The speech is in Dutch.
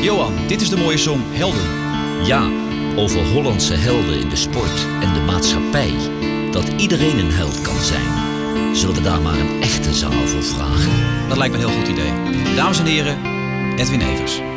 Johan, dit is de mooie song Helden. Ja, over Hollandse helden in de sport en de maatschappij. Dat iedereen een held kan zijn. Zullen we daar maar een echte zaal voor vragen? Dat lijkt me een heel goed idee. Dames en heren, Edwin Evers.